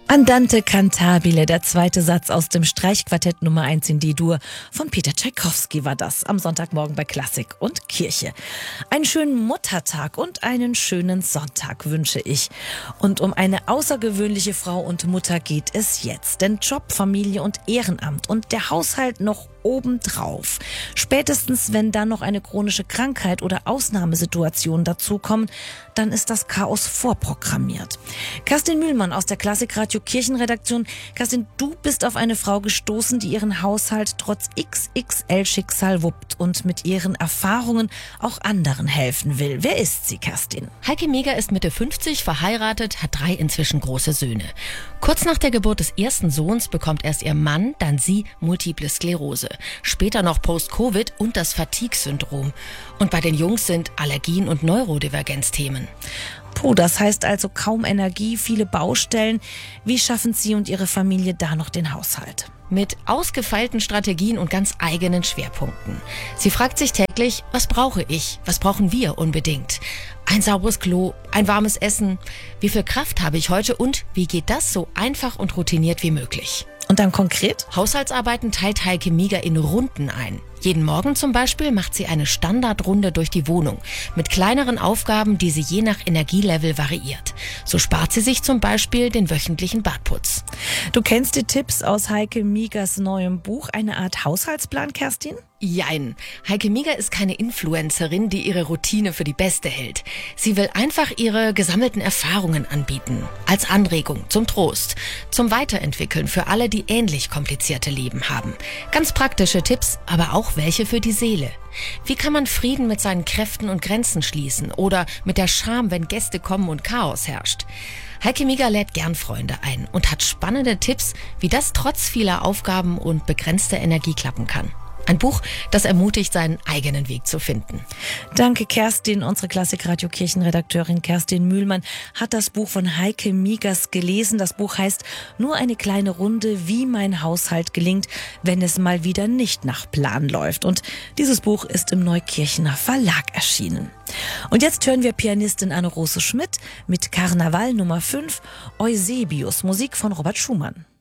Andante cantabile, der zweite Satz aus dem Streichquartett Nummer 1 in D-Dur von Peter Tschaikowski war das am Sonntagmorgen bei Klassik und Kirche. Einen schönen Muttertag und einen schönen Sonntag wünsche ich. Und um eine außergewöhnliche Frau und Mutter geht es jetzt. Denn Job, Familie und Ehrenamt und der Haushalt noch obendrauf. Spätestens, wenn dann noch eine chronische Krankheit oder Ausnahmesituation dazukommen, dann ist das Chaos vorprogrammiert. Kerstin Mühlmann aus der Klassikradio Kirchenredaktion. Kerstin, du bist auf eine Frau gestoßen, die ihren Haushalt trotz XXL-Schicksal wuppt und mit ihren Erfahrungen auch anderen helfen will. Wer ist sie, Kerstin? Heike Meger ist Mitte 50, verheiratet, hat 3 inzwischen große Söhne. Kurz nach der Geburt des ersten Sohns bekommt erst ihr Mann, dann sie Multiple Sklerose. Später noch Post-Covid und das Fatigue-Syndrom. Und bei den Jungs sind Allergien und Neurodivergenz Themen. Puh, das heißt also kaum Energie, viele Baustellen. Wie schaffen Sie und Ihre Familie da noch den Haushalt? Mit ausgefeilten Strategien und ganz eigenen Schwerpunkten. Sie fragt sich täglich, was brauche ich? Was brauchen wir unbedingt? Ein sauberes Klo, ein warmes Essen. Wie viel Kraft habe ich heute und wie geht das so einfach und routiniert wie möglich? Und dann konkret? Haushaltsarbeiten teilt Heike Meger in Runden ein. Jeden Morgen zum Beispiel macht sie eine Standardrunde durch die Wohnung mit kleineren Aufgaben, die sie je nach Energielevel variiert. So spart sie sich zum Beispiel den wöchentlichen Badputz. Du kennst die Tipps aus Heike Megers neuem Buch, eine Art Haushaltsplan, Kerstin? Jein. Heike Meger ist keine Influencerin, die ihre Routine für die beste hält. Sie will einfach ihre gesammelten Erfahrungen anbieten. Als Anregung, zum Trost, zum Weiterentwickeln für alle, die ähnlich komplizierte Leben haben. Ganz praktische Tipps, aber auch welche für die Seele. Wie kann man Frieden mit seinen Kräften und Grenzen schließen oder mit der Scham, wenn Gäste kommen und Chaos herrscht? Heike Meger lädt gern Freunde ein und hat spannende Tipps, wie das trotz vieler Aufgaben und begrenzter Energie klappen kann. Ein Buch, das ermutigt, seinen eigenen Weg zu finden. Danke, Kerstin. Unsere Klassikradio Kirchenredakteurin Kerstin Mühlmann hat das Buch von Heike Megers gelesen. Das Buch heißt Nur eine kleine Runde, wie mein Haushalt gelingt, wenn es mal wieder nicht nach Plan läuft. Und dieses Buch ist im Neukirchener Verlag erschienen. Und jetzt hören wir Pianistin Anne-Rose Schmidt mit Karneval Nummer 5, Eusebius, Musik von Robert Schumann.